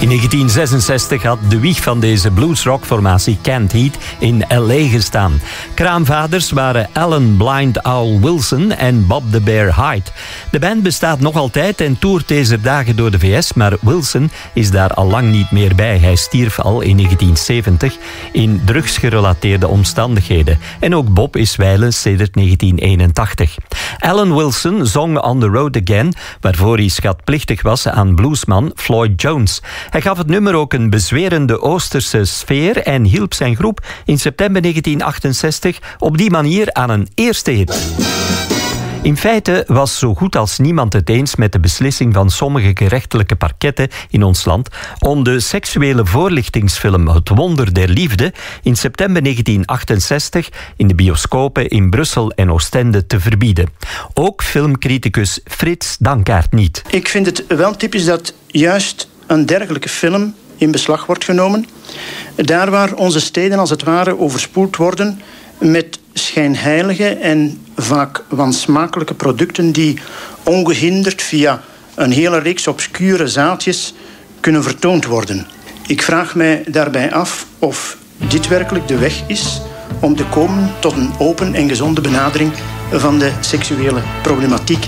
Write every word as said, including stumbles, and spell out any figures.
negentien zesenzestig had de wieg van deze bluesrockformatie Canned Heat in L A gestaan. Kraamvaders waren Alan Blind Owl Wilson en Bob the Bear Hyde. De band bestaat nog altijd en toert deze dagen door de V S, maar Wilson is daar al lang niet meer bij. Hij stierf al in negentien zeventig in drugsgerelateerde omstandigheden. En ook Bob is wijlen sedert negentien eenentachtig. Alan Wilson zong On the Road Again, waarvoor hij schatplichtig was aan bluesman Floyd Jones. Hij gaf het nummer ook een bezwerende Oosterse sfeer en hielp zijn groep in september negentien achtenzestig op die manier aan een eerste hit. In feite was zo goed als niemand het eens met de beslissing van sommige gerechtelijke parketten in ons land om de seksuele voorlichtingsfilm Het Wonder der Liefde in september negentien achtenzestig in de bioscopen in Brussel en Oostende te verbieden. Ook filmcriticus Frits Dankaert niet. Ik vind het wel typisch dat juist een dergelijke film in beslag wordt genomen. Daar waar onze steden als het ware overspoeld worden met schijnheilige en vaak wansmakelijke producten die ongehinderd via een hele reeks obscure zaaltjes kunnen vertoond worden. Ik vraag mij daarbij af of dit werkelijk de weg is om te komen tot een open en gezonde benadering van de seksuele problematiek.